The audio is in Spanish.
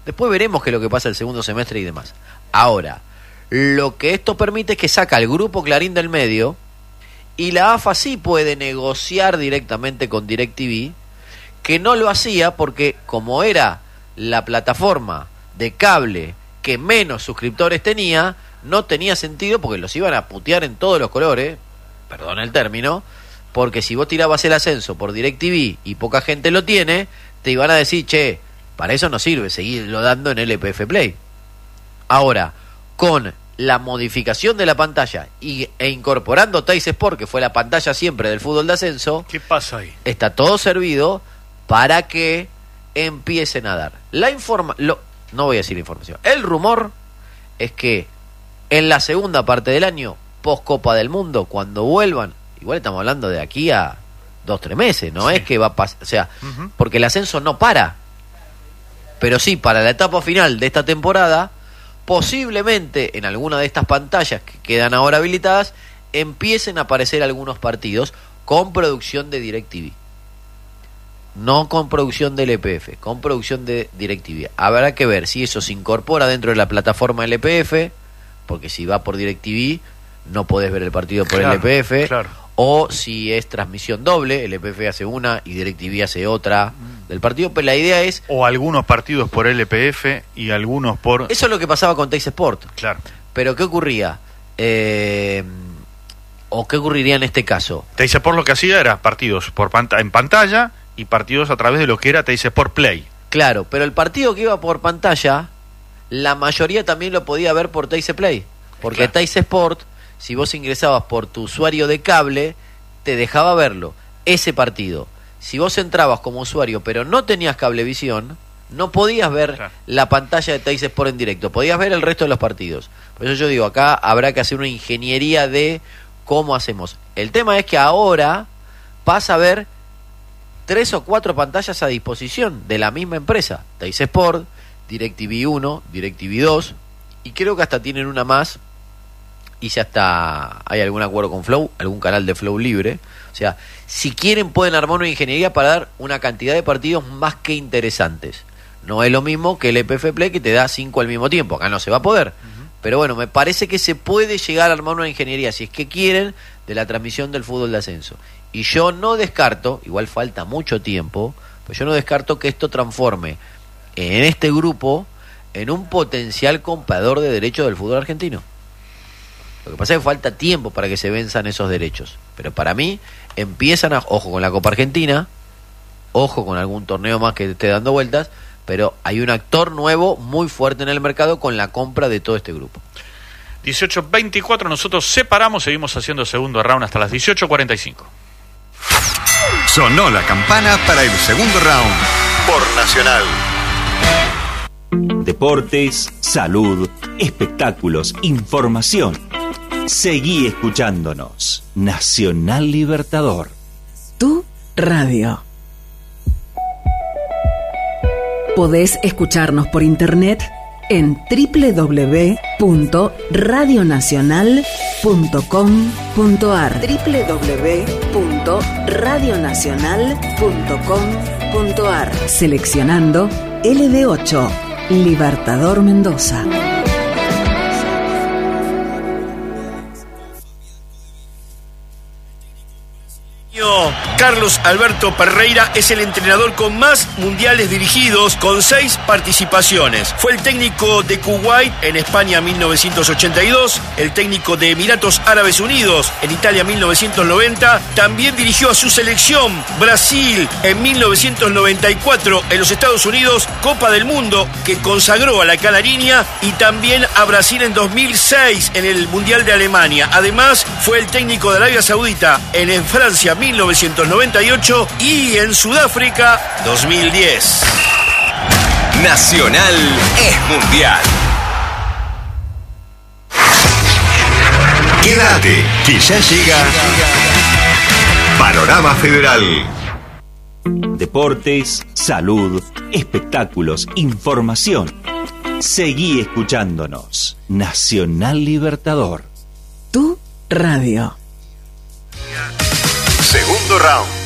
Después veremos qué es lo que pasa el segundo semestre y demás. Ahora, lo que esto permite es que saca el grupo Clarín del medio, y la AFA sí puede negociar directamente con DirecTV, que no lo hacía porque como era la plataforma de cable que menos suscriptores tenía, no tenía sentido porque los iban a putear en todos los colores, perdón el término, porque si vos tirabas el ascenso por DirecTV y poca gente lo tiene, te iban a decir, che, para eso no sirve seguirlo dando en LPF Play. Ahora, con la modificación de la pantalla e incorporando Teis Sport, que fue la pantalla siempre del fútbol de ascenso, ¿qué pasa ahí? Está todo servido para que empiecen a dar no voy a decir la información. El rumor es que en la segunda parte del año, post Copa del Mundo, cuando vuelvan, igual estamos hablando de aquí a 2-3 meses, no es que va a pasar, o sea, porque el ascenso no para, pero sí para la etapa final de esta temporada, posiblemente en alguna de estas pantallas que quedan ahora habilitadas empiecen a aparecer algunos partidos con producción de DirecTV. No con producción del LPF, con producción de DirecTV. Habrá que ver si eso se incorpora dentro de la plataforma LPF, porque si va por DirecTV no podés ver el partido por LPF, claro. O si es transmisión doble, LPF hace una y DirecTV hace otra del partido, pero la idea es... O algunos partidos por LPF y algunos por... Eso es lo que pasaba con Teis Sport. Claro. Pero ¿qué ocurría? ¿O qué ocurriría en este caso? Teis Sport lo que hacía era partidos en pantalla y partidos a través de lo que era Teis Sport Play. Claro, pero el partido que iba por pantalla, la mayoría también lo podía ver por Teis Play. Porque claro. Teis Sport, si vos ingresabas por tu usuario de cable, te dejaba verlo, ese partido. Si vos entrabas como usuario, pero no tenías Cablevisión, no podías ver claro. La pantalla de Teis Sport en directo, podías ver el resto de los partidos. Por eso yo digo, acá habrá que hacer una ingeniería de cómo hacemos. El tema es que ahora pasa a ver 3 o 4 pantallas a disposición de la misma empresa. Teis Sport, DirecTV 1, DirecTV 2, y creo que hasta tienen una más, y ya está, hay algún acuerdo con Flow, algún canal de Flow libre. O sea, si quieren pueden armar una ingeniería para dar una cantidad de partidos más que interesantes. No es lo mismo que el EPF Play, que te da 5 al mismo tiempo. Acá no se va a poder. Pero bueno, me parece que se puede llegar a armar una ingeniería, si es que quieren, de la transmisión del fútbol de ascenso. Y yo no descarto, igual falta mucho tiempo, pero yo no descarto que esto transforme en este grupo en un potencial comprador de derechos del fútbol argentino. Lo que pasa es que falta tiempo para que se venzan esos derechos. Pero para mí empiezan a... Ojo con la Copa Argentina, ojo con algún torneo más que esté dando vueltas, pero hay un actor nuevo muy fuerte en el mercado con la compra de todo este grupo. 18:24, nosotros separamos, seguimos haciendo segundo round hasta las 18:45. Sonó la campana para el segundo round por Nacional. Deportes, salud, espectáculos, información. Seguí escuchándonos. Nacional Libertador. Tu radio. Podés escucharnos por internet en www.radionacional.com.ar www.radionacional.com.ar Seleccionando LB8 Libertador Mendoza. Carlos Alberto Pereira es el entrenador con más mundiales dirigidos, con 6 participaciones. Fue el técnico de Kuwait en España 1982, el técnico de Emiratos Árabes Unidos en Italia 1990. También dirigió a su selección Brasil en 1994 en los Estados Unidos, Copa del Mundo que consagró a la Canariña, y también a Brasil en 2006 en el Mundial de Alemania. Además fue el técnico de Arabia Saudita en Francia 1998 y en Sudáfrica 2010. Nacional es mundial. Quédate, que ya llega Panorama Federal. Deportes, salud, espectáculos, información. Seguí escuchándonos. Nacional Libertador. Tu radio. Segundo round.